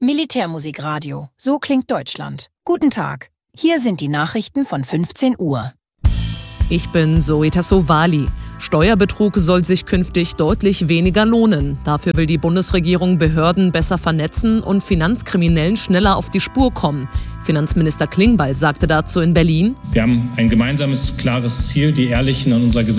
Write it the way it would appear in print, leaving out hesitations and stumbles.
Militärmusikradio. So klingt Deutschland. Guten Tag. Hier sind die Nachrichten von 15 Uhr. Ich bin Zoe Tassovali. Steuerbetrug soll sich künftig deutlich weniger lohnen. Dafür will die Bundesregierung Behörden besser vernetzen und Finanzkriminellen schneller auf die Spur kommen. Finanzminister Klingbeil sagte dazu in Berlin: Wir haben ein gemeinsames, klares Ziel, die Ehrlichen an unserer Gesellschaft